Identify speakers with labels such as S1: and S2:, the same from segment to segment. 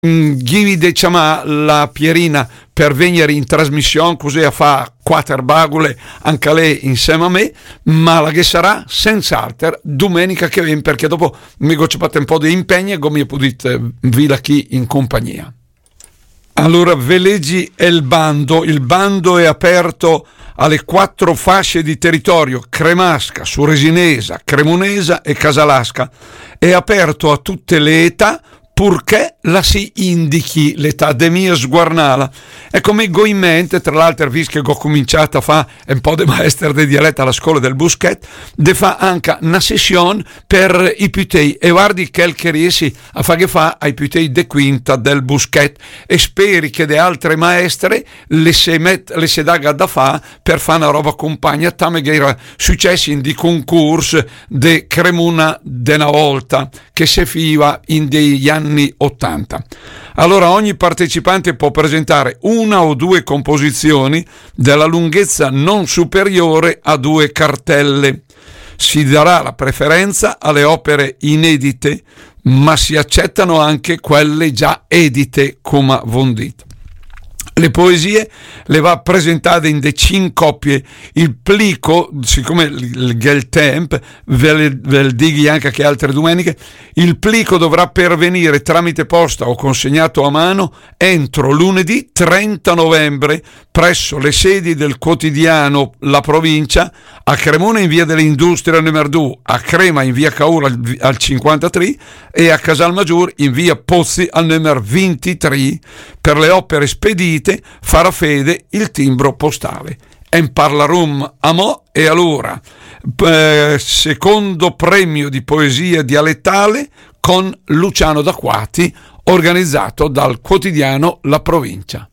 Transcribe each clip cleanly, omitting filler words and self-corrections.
S1: Ghivi diciamo la Pierina per venire in trasmissione così a fa quattro bagule anche lei insieme a me, ma la che sarà senz'altro domenica che viene, perché dopo mi gocciate un po' di impegni e come potete vila chi in compagnia. Allora ve leggi il bando è aperto alle 4 fasce di territorio: Cremasca, Suresinesa, Cremonesa e Casalasca. È aperto a tutte le età, purché la si indichi l'età de mia sguarnala. E come go in mente, tra l'altro, visto che ho cominciato a fare un po' di maestro di dialetto alla scuola del Buschet, de fa anche una sessione per i putei, e guardi quel che riesci a fare fa ai putei de quinta del Buschet, e speri che le altre maestre le se daga da fa per fare una roba compagna, tame che era successi in di concorso de Cremona de una volta che si fiva in degli anni 80. Allora ogni partecipante può presentare una o 2 composizioni della lunghezza non superiore a 2 cartelle. Si darà la preferenza alle opere inedite, ma si accettano anche quelle già edite come vondite. Le poesie le va presentate in 5 coppie. Il plico, siccome il tempo ve le dighi anche che altre domeniche, il plico dovrà pervenire tramite posta o consegnato a mano entro lunedì 30 novembre presso le sedi del quotidiano La Provincia, a Cremona in via dell'Industria numero 2, a Crema in via Caura al 53 e a Casalmaggiore in via Pozzi al numero 23. Per le opere spedite farà fede il timbro postale. En parlarum a mo' e allora secondo premio di poesia dialettale con Luciano D'Acquati, organizzato dal quotidiano La Provincia.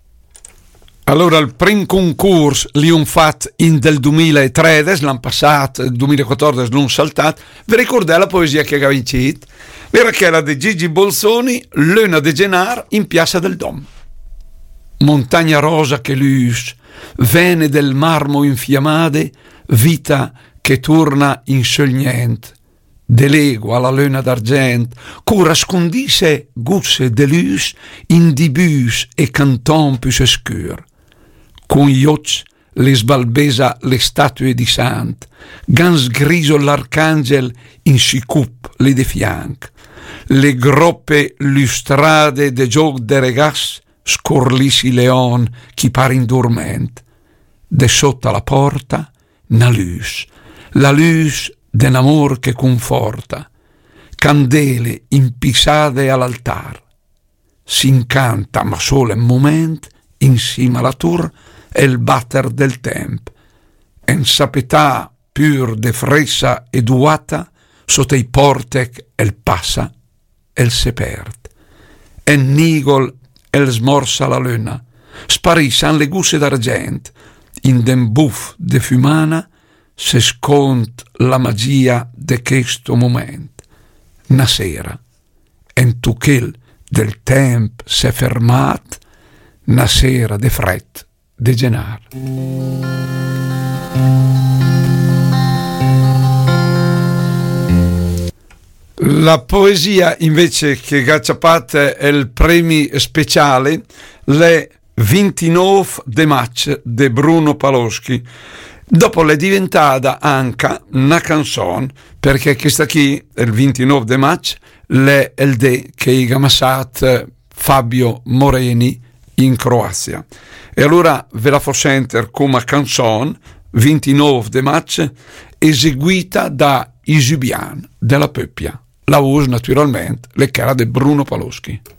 S1: Allora il primo concorso li un fatto in del 2013, l'anno passato, il 2014 non saltato. Vi ricordate la poesia che ha vincito? Era quella di Gigi Bolzoni, Luna de Genar in Piazza del Dom. Montagna rosa che lus, vene del marmo infiammate, vita che torna inscegliente, delego alla luna d'argent, cura scondisse gusse de lus in dibus e cantompus escur. Con gli occhi le sbalbesa le statue di sant, gans griso l'arcangel in sicup le de fianc, le groppe lustrade de gioc de regas, scorlissi leon chi pare in dorment, de sotto la porta na luz, la luz de n'amor che conforta, candele impisade all'altar, s'incanta ma solo un moment, insima la tour e il batter del temp, en sapetà pur de fressa e duata, sotto i portec el passa el se perd, en nigol el smorsa la luna, sparissan le gusse d'argent, in den buff de fumana se scont la magia de questo moment. Na sera, en tuchel del temp se fermat, na sera de fret de genar. La poesia invece che Gacciapate è il premio speciale, le 29 de match de Bruno Paloschi. Dopo l'è diventata anche una canzone, perché questa qui, il 29 de match, l'è il de che i gamassat Fabio Moreni in Croazia. E allora ve la faccio sentire come canzone 29 de match, eseguita da Isubian della Peppia. La voce naturalmente le cara di Bruno Paloschi.